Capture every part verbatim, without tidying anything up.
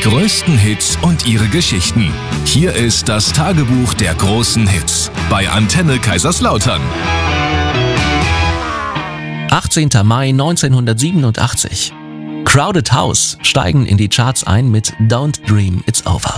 größten Hits und ihre Geschichten. Hier ist das Tagebuch der großen Hits bei Antenne Kaiserslautern. achtzehnter Mai neunzehnhundertsiebenundachtzig. Crowded House steigen in die Charts ein mit Don't Dream It's Over.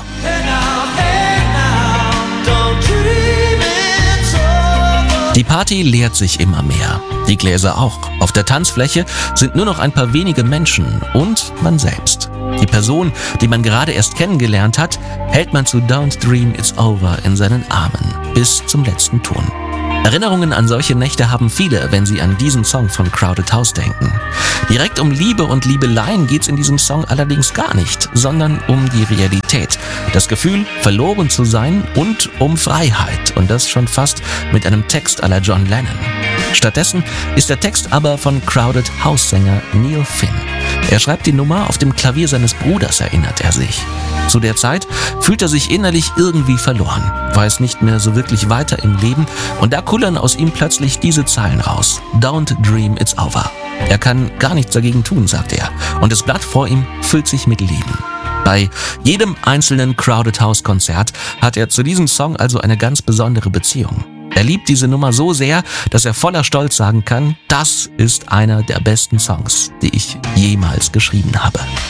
Die Party leert sich immer mehr. Die Gläser auch. Auf der Tanzfläche sind nur noch ein paar wenige Menschen und man selbst. Die Person, die man gerade erst kennengelernt hat, hält man zu Don't Dream It's Over in seinen Armen bis zum letzten Ton. Erinnerungen an solche Nächte haben viele, wenn sie an diesen Song von Crowded House denken. Direkt um Liebe und Liebeleien geht's in diesem Song allerdings gar nicht, sondern um die Realität, das Gefühl, verloren zu sein und um Freiheit und das schon fast mit einem Text à la John Lennon. Stattdessen ist der Text aber von Crowded House-Sänger Neil Finn. Er schreibt die Nummer auf dem Klavier seines Bruders, erinnert er sich. Zu der Zeit fühlt er sich innerlich irgendwie verloren, weiß nicht mehr so wirklich weiter im Leben und da kullern aus ihm plötzlich diese Zeilen raus. Don't dream it's over. Er kann gar nichts dagegen tun, sagt er, und das Blatt vor ihm füllt sich mit Leben. Bei jedem einzelnen Crowded House Konzert hat er zu diesem Song also eine ganz besondere Beziehung. Er liebt diese Nummer so sehr, dass er voller Stolz sagen kann, das ist einer der besten Songs, die ich jemals geschrieben habe.